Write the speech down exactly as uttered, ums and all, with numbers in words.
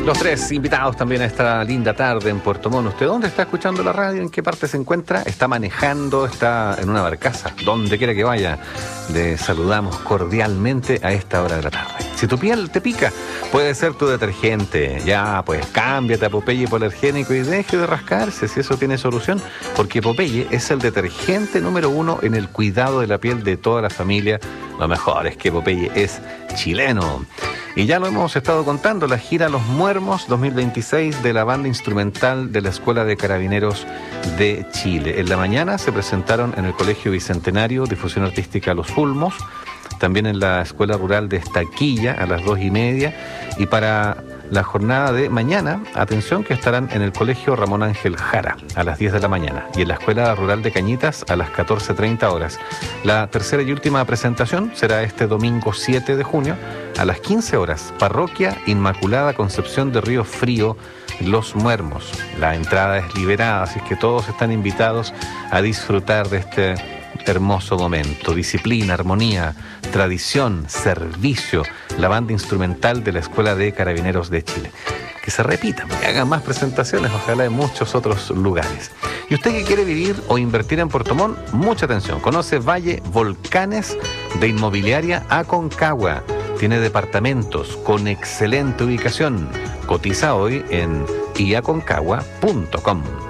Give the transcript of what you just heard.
Los tres invitados también a esta linda tarde en Puerto Montt. ¿Usted dónde está escuchando la radio? ¿En qué parte se encuentra? ¿Está manejando? ¿Está en una barcaza? Donde quiera que vaya, le saludamos cordialmente a esta hora de la tarde. Si tu piel te pica, puede ser tu detergente. Ya, pues cámbiate a Popeye hipoalergénico y deje de rascarse, si eso tiene solución. Porque Popeye es el detergente número uno en el cuidado de la piel de toda la familia. Lo mejor es que Popeye es chileno. Y ya lo hemos estado contando, la gira Los Muermos dos mil veintiséis de la banda instrumental de la Escuela de Carabineros de Chile. En la mañana se presentaron en el Colegio Bicentenario, Difusión Artística Los Ulmos, también en la Escuela Rural de Estaquilla a las dos y media, y para la jornada de mañana, atención, que estarán en el Colegio Ramón Ángel Jara a las diez de la mañana y en la Escuela Rural de Cañitas a las catorce treinta horas. La tercera y última presentación será este domingo siete de junio a las quince horas, Parroquia Inmaculada Concepción de Río Frío, Los Muermos. La entrada es liberada, así que todos están invitados a disfrutar de este hermoso momento. Disciplina, armonía, tradición, servicio, la banda instrumental de la Escuela de Carabineros de Chile. Que se repitan, que hagan más presentaciones, ojalá en muchos otros lugares. Y usted que quiere vivir o invertir en Puerto Montt, mucha atención. Conoce Valle Volcanes de Inmobiliaria Aconcagua. Tiene departamentos con excelente ubicación. Cotiza hoy en i aconcagua punto com.